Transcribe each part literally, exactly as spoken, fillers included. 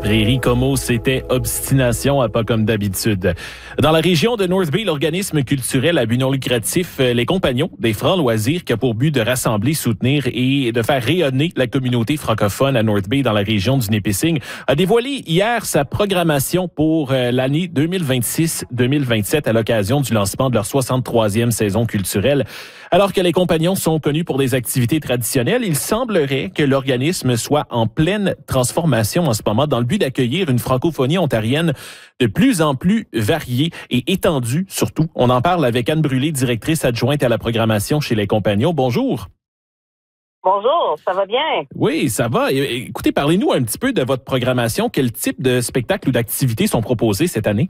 Prairie Como, c'était obstination à pas comme d'habitude. Dans la région de North Bay, l'organisme culturel à but non lucratif Les Compagnons des Francs Loisirs, qui a pour but de rassembler, soutenir et de faire rayonner la communauté francophone à North Bay dans la région du Nipissing, a dévoilé hier sa programmation pour l'année deux mille vingt-six deux mille vingt-sept à l'occasion du lancement de leur soixante-troisième saison culturelle. Alors que les Compagnons sont connus pour des activités traditionnelles, il semblerait que l'organisme soit en pleine transformation en ce moment dans le but d'accueillir une francophonie ontarienne de plus en plus variée et étendue surtout. On en parle avec Anne Brûlé, directrice adjointe à la programmation chez Les Compagnons. Bonjour. Bonjour, ça va bien? Oui, ça va. Écoutez, parlez-nous un petit peu de votre programmation. Quel type de spectacles ou d'activités sont proposés cette année?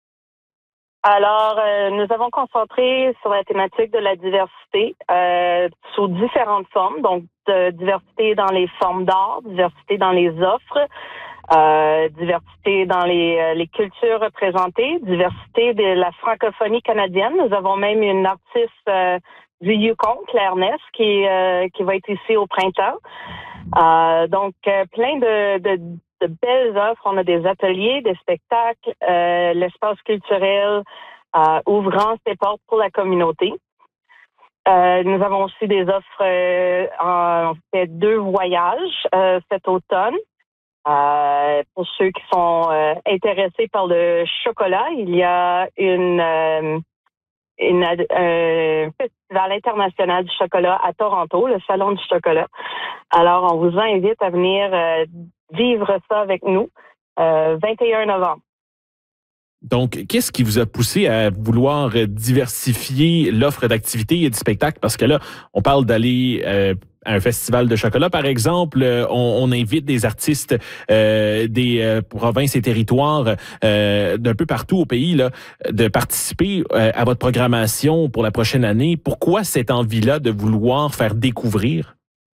Alors, euh, nous avons concentré sur la thématique de la diversité euh, sous différentes formes, donc de diversité dans les formes d'art, diversité dans les offres, euh, diversité dans les, euh, les cultures représentées, diversité de la francophonie canadienne. Nous avons même une artiste euh, du Yukon, Claire Ness, qui, euh, qui va être ici au printemps. Euh, donc, euh, plein de... de de belles offres. On a des ateliers, des spectacles, euh, l'espace culturel euh, ouvrant ses portes pour la communauté. Euh, nous avons aussi des offres, euh, en fait deux voyages euh, cet automne. Euh, pour ceux qui sont euh, intéressés par le chocolat, il y a une, euh, une euh, festival international du chocolat à Toronto, le Salon du chocolat. Alors, on vous invite à venir euh, vivre ça avec nous, euh, vingt et un novembre. Donc, qu'est-ce qui vous a poussé à vouloir diversifier l'offre d'activités et de spectacles? Parce que là, on parle d'aller euh, à un festival de chocolat, par exemple. On, on invite des artistes euh, des euh, provinces et territoires euh, d'un peu partout au pays là, de participer euh, à votre programmation pour la prochaine année. Pourquoi cette envie-là de vouloir faire découvrir?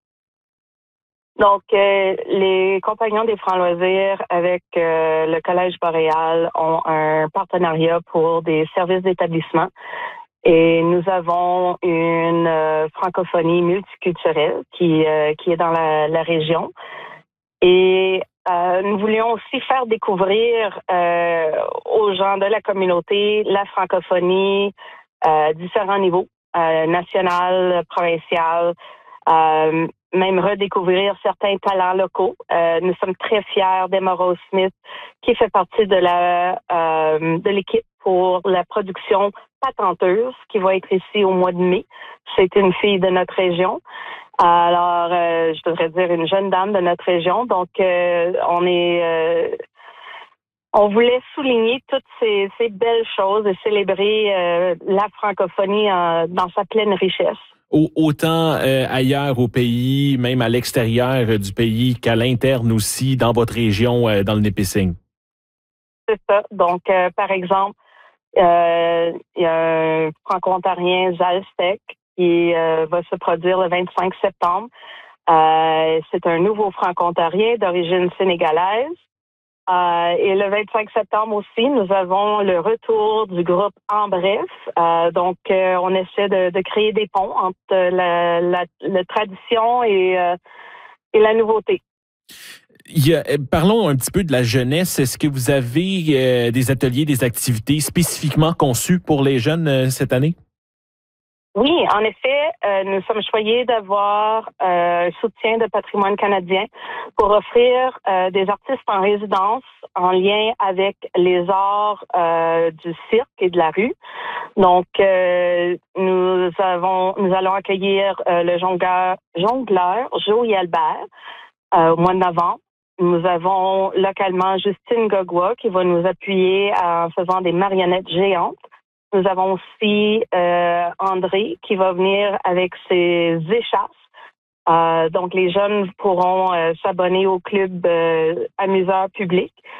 Donc, euh, les Compagnons des Francs Loisirs avec euh, le Collège Boréal ont un partenariat pour des services d'établissement et nous avons une euh, francophonie multiculturelle qui euh, qui est dans la, la région et euh, nous voulions aussi faire découvrir euh, aux gens de la communauté la francophonie à différents niveaux, euh, national, provincial, euh, même redécouvrir certains talents locaux. Euh, nous sommes très fiers d'Emma Rose Smith, qui fait partie de la euh, de l'équipe pour la production Patenteuse, qui va être ici au mois de mai. C'est une fille de notre région. Alors, euh, je devrais dire une jeune dame de notre région. Donc, euh, on est... Euh, on voulait souligner toutes ces, ces belles choses et célébrer euh, la francophonie en, dans sa pleine richesse. Autant euh, ailleurs au pays, même à l'extérieur du pays, qu'à l'interne aussi, dans votre région, euh, dans le Nipissing. C'est ça. Donc, euh, par exemple, euh, il y a un franco-ontarien, Zalstec, qui euh, va se produire le vingt-cinq septembre. Euh, c'est un nouveau franco-ontarien d'origine sénégalaise. Euh, et le vingt-cinq septembre aussi, nous avons le retour du groupe En Bref. Euh, donc, euh, on essaie de, de créer des ponts entre la, la, la tradition et, euh, et la nouveauté. Il y a, parlons un petit peu de la jeunesse. Est-ce que vous avez euh, des ateliers, des activités spécifiquement conçues pour les jeunes euh, cette année? Oui, en effet, euh, nous sommes choyés d'avoir euh, un soutien de Patrimoine canadien pour offrir euh, des artistes en résidence en lien avec les arts euh, du cirque et de la rue. Donc, euh, nous avons, nous allons accueillir euh, le jongleur, jongleur Joey Albert euh, au mois de novembre. Nous avons localement Justine Gogua qui va nous appuyer en faisant des marionnettes géantes. Nous avons aussi euh, André qui va venir avec ses échasses. Euh, donc, les jeunes pourront euh, s'abonner au club euh, amuseur public.